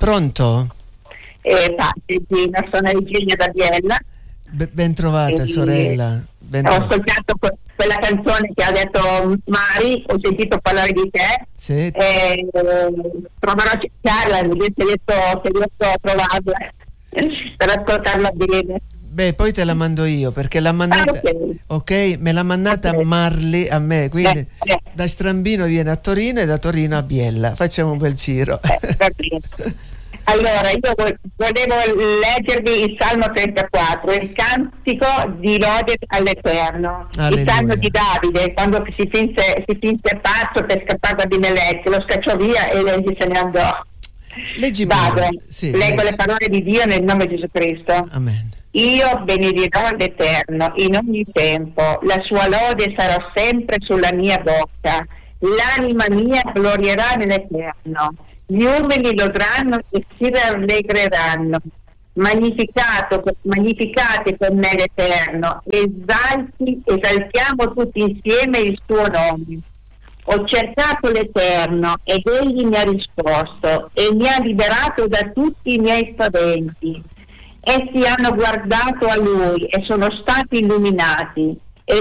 Pronto? Sono Virginia da Biella. Ben trovata, sorella. Ho ascoltato quella canzone che ha detto Mari, ho sentito parlare di te. Sì. Proverò a cercarla, se riesco a trovarla per ascoltarla bene. Beh, poi te la mando io, perché l'ha mandata, ok? Me l'ha mandata Marli a me, quindi da Strambino viene a Torino e da Torino a Biella. Facciamo un bel giro. Allora, io volevo leggervi il Salmo 34, il cantico di lode all'Eterno. Alleluia. Il Salmo di Davide, quando si finse pazzo per scappare da Abimelech, lo scacciò via e egli se ne andò. Vado, leggo le parole di Dio nel nome di Gesù Cristo. Amen. Io benedirò l'Eterno in ogni tempo, la sua lode sarà sempre sulla mia bocca, l'anima mia glorierà nell'Eterno. Gli umili lodranno e si rallegreranno. Magnificate con me l'Eterno, esaltiamo tutti insieme il suo nome. Ho cercato l'Eterno ed egli mi ha risposto e mi ha liberato da tutti i miei spaventi. Essi hanno guardato a lui e sono stati illuminati.